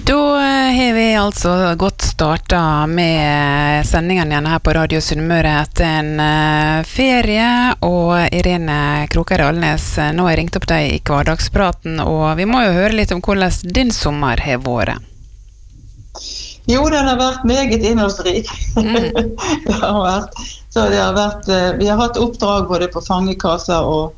Da har vi altså godt startet med sendingen igjen her på Radio Sunnmøre etter en ferie, og Irene Krokere Alnes, nå har jeg ringt opp deg i hverdagspraten, og vi må jo høre litt om hvordan din sommer har vært. Jo, den har vært meget innholdsrik. Det har vært, vi har hatt oppdrag både på fangekasser og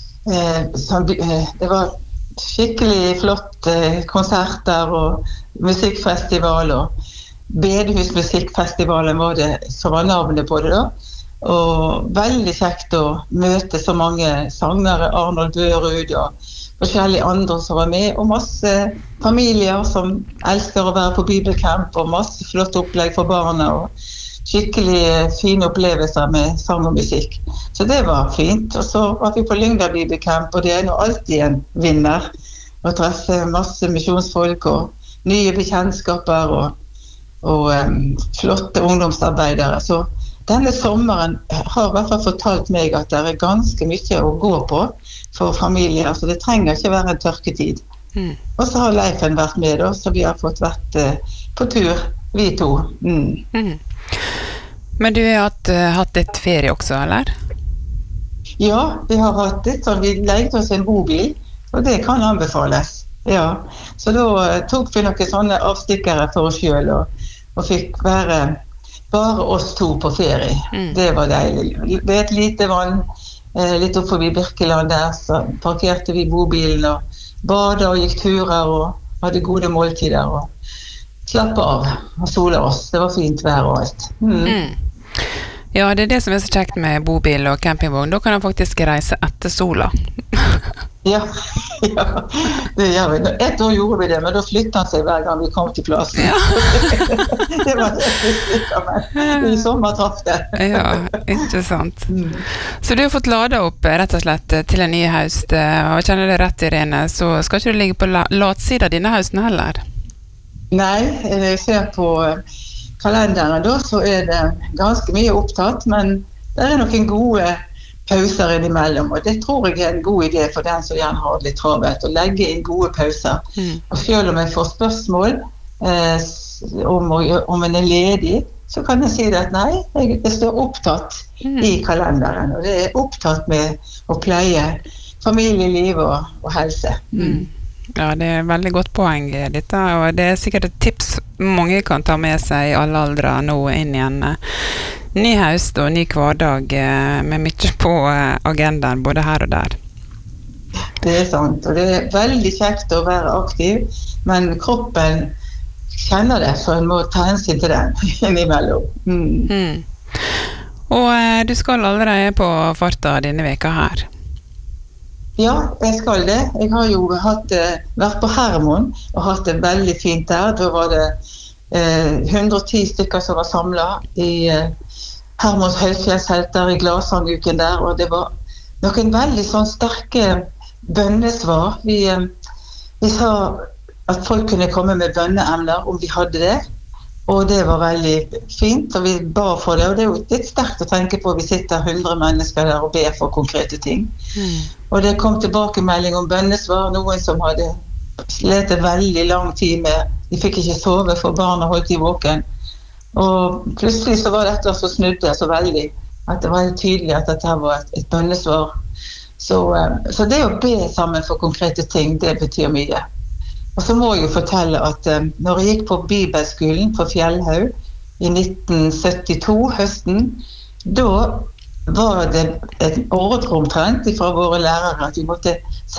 det var skikkelig flott konserter og musikkfestival, og Bedehusmusikkfestivalen var det som var navnet på det da. Og veldig kjekt å møte så mange sangere, Arnold Børud og forskjellige andre som var med, og masse familier som elsker å være på bibelcamp, og masse flott opplegg for barna, og skikkelig fine opplevelser med sang og musikk. Så det var fint. Og så var vi på Lyngdal bibelcamp, og det er nå alltid en vinner å treffe masse misjonsfolk og nye bekjentskaper og flotte ungdomsarbeidere. Så denne sommeren har i hvert fall fortalt meg at det er ganske mye å gå på for familier, så det trenger ikke være en tørketid. Og så har Leifen vært med da, så vi har fått vært på tur, vi to. Men du har hatt litt ferie også, eller? Ja, vi har hatt det, så vi leide oss en bobil, og det kan anbefales. Ja, så da tok vi noen sånne avstikkere for oss selv, og fikk være bare oss to på ferie. Det var deilig. Det er et lite vann, litt opp forbi Birkeland der, så parkerte vi bobilen og badet og gikk turer og hadde gode måltider og slappe av og sole oss. Det var fint vær og alt. Ja, det er det som er så kjekt med bobil og campingvogn. Da kan jeg faktisk reise etter sola. Ja, det gjør vi. Et år gjorde vi det, men da flyttet han seg hver gang vi kom til plassen. Ja. Det var helt sikkert, men i sommer traff det. Ja, ikke sant. Så du har fått lada opp rett og slett til en ny høst, og kjenner det rett, Irene, så skal ikke du ligge på latsida denne høsten heller? Nei, jeg ser på kalenderen da, så er det ganske mye opptatt, men det er noen gode pauser innimellom, og det tror jeg er en god idé for den som gjerne har litt travelt, å legge inn gode pauser. Og selv om jeg får spørsmål om en er ledig, så kan jeg si det at nei, jeg står opptatt i kalenderen, og det er opptatt med å pleie familieliv og helse. Ja, det er et veldig godt poeng dette, og det er sikkert et tips mange kan ta med seg i alle aldre nå inn i en ny høst og ny hverdag med mye på agendaen, både her og der. Det er sant, og det er veldig kjekt å være aktiv, men kroppen kjenner det, så en må ta hensyn til den innimellom. Og du skal allerede på farta denne veka her. Ja, jeg skal det. Jeg har jo vært på Hermon og hatt det veldig fint der. Da var det 110 stykker som var samlet i Hermons høyfjellshelter i Gladsanguken der, og det var noen veldig sånn sterke bønnesvar. Vi sa at folk kunne komme med bønneemner om de hadde det, og det var veldig fint, og vi ba for det, og det er jo litt sterkt å tenke på. Vi sitter 100 mennesker der og ber for konkrete ting. Og det kom tilbakemelding om bønnesvar, noen som hadde slet veldig lang tid med, de fikk ikke sove for barna holdt de våken. Og plutselig så var dette som snudde så veldig, at det var helt tydelig at dette var et bønnesvar. Så det å be sammen for konkrete ting, det betyr mye. Og så må jeg jo fortelle at når jeg gikk på bibelskolen på Fjellhaug i 1972, høsten, da var det et ordre omtrent fra våre lærere at vi måtte